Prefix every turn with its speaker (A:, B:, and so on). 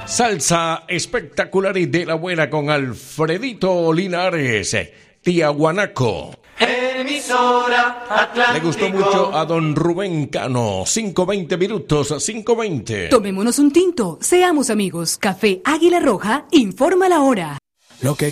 A: Salsa espectacular y de la buena con Alfredito Linares, Tiahuanaco.
B: Emisora Atlántico.
A: Le gustó mucho a don Rubén Cano. 5:20 minutos, 5:20.
C: Tomémonos un tinto, seamos amigos. Café Águila Roja informa la hora.
D: Lo que